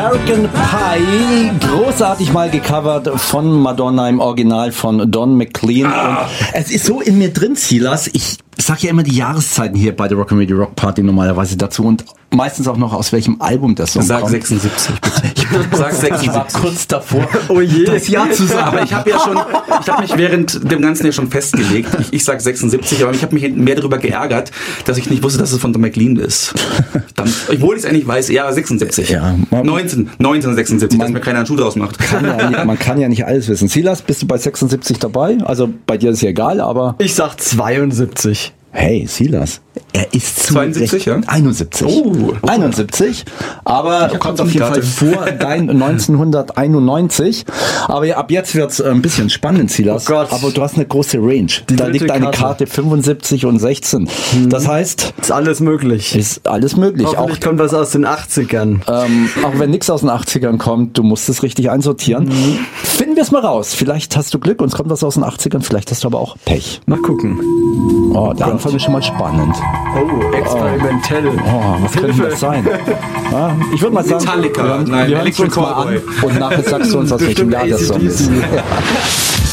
American Pie, großartig mal gecovert von Madonna im Original von Don McLean. Und es ist so in mir drin, Silas. Ich sag ja immer die Jahreszeiten hier bei der Rock'n'Radio Rock Party normalerweise dazu und meistens auch noch aus welchem Album das Song Sag kommt. 76 bitte. Ich sag 76. Ich war kurz davor, das Jahr zu sagen. Aber ich habe mich während dem Ganzen ja schon festgelegt. Ich sag 76, aber ich habe mich mehr darüber geärgert, dass ich nicht wusste, dass es von Don McLean ist. Obwohl ich es eigentlich weiß, ja, 76. Ja. 1976, dass mir keiner einen Schuh draus macht. Man kann ja nicht alles wissen. Silas, bist du bei 76 dabei? Also bei dir ist ja egal, aber... Ich sag 72. Hey, Silas, er ist zu 72, ja? 71. Oh. 71, aber kommt auf jeden Fall vor dein 1991. Aber ja, ab jetzt wird's ein bisschen spannend, Silas. Oh Gott. Aber du hast eine große Range. Da liegt eine Karte 75 und 16. Das heißt... Ist alles möglich. Ist alles möglich. Hoffentlich kommt was aus den 80ern. Auch wenn nichts aus den 80ern kommt, du musst es richtig einsortieren. Finden wir es mal raus. Vielleicht hast du Glück und es kommt was aus den 80ern, vielleicht hast du aber auch Pech. Mal gucken. Oh, der Anfang ist schon mal spannend. Oh, experimentell. Oh, was könnte das sein? Ja, ich würde mal sagen, Metallica. wir hören es uns mal an und nachher sagst du uns, aus welchem Jahr das Song ist. Ja.